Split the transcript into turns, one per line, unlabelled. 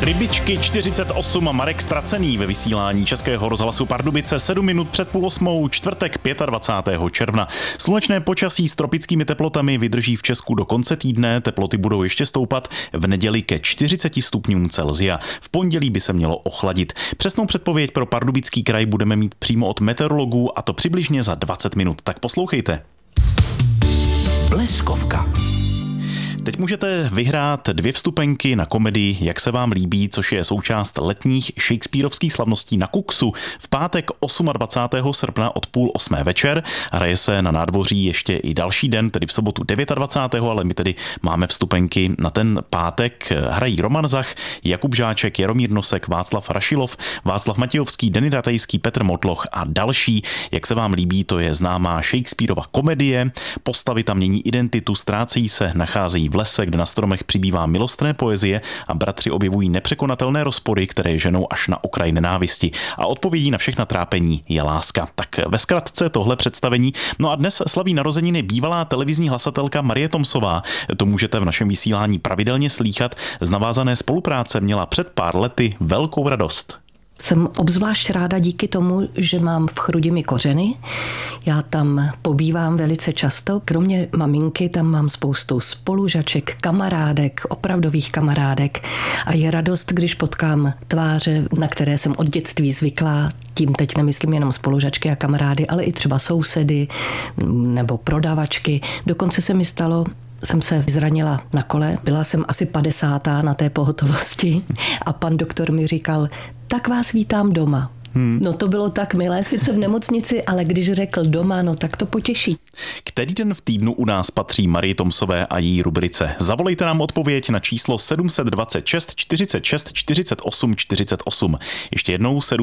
Rybičky 48 a Marek Stracený ve vysílání Českého rozhlasu Pardubice 7 minut před 7:30, čtvrtek 25. června. Slunečné počasí s tropickými teplotami vydrží v Česku do konce týdne, teploty budou ještě stoupat v neděli ke 40 stupňům Celsia. V pondělí by se mělo ochladit. Přesnou předpověď pro Pardubický kraj budeme mít přímo od meteorologů, a to přibližně za 20 minut. Tak poslouchejte.
Bleskovka.
Teď můžete vyhrát 2 vstupenky na komedii Jak se vám líbí, což je součást letních shakespearovských slavností na Kuxu. V pátek 28. srpna od 7:30 večer. Hraje se na nádvoří ještě i další den, tedy v sobotu 29. ale my tedy máme vstupenky na ten pátek. Hrají Roman Zach, Jakub Žáček, Jaromír Nosek, Václav Rašilov, Václav Matějovský, Denny Ratajský, Petr Motloch a další. Jak se vám líbí, to je známá Shakespearova komedie. Postavy tam mění identitu, ztrácejí se, nacházejí v lese, kde na stromech přibývá milostné poezie a bratři objevují nepřekonatelné rozpory, které je ženou až na okraj nenávisti. A odpovědí na všechna trápení je láska. Tak ve zkratce tohle představení. No a dnes slaví narozeniny bývalá televizní hlasatelka Marie Tomsová. To můžete v našem vysílání pravidelně slýchat. Z navázané spolupráce měla před pár lety velkou radost.
Jsem obzvlášť ráda díky tomu, že mám v Chrudimi kořeny. Já tam pobývám velice často. Kromě maminky tam mám spoustu spolužaček, kamarádek, opravdových kamarádek. A je radost, když potkám tváře, na které jsem od dětství zvyklá. Tím teď nemyslím jenom spolužačky a kamarády, ale i třeba sousedy nebo prodavačky. Dokonce se mi stalo, jsem se zranila na kole, byla jsem asi 50. na té pohotovosti a pan doktor mi říkal, tak vás vítám doma. No to bylo tak milé, sice v nemocnici, ale když řekl doma, no tak to potěší.
Který den v týdnu u nás patří Marii Tomsové a její rubrice? Zavolejte nám odpověď na číslo 726 46 48 48. Ještě jednou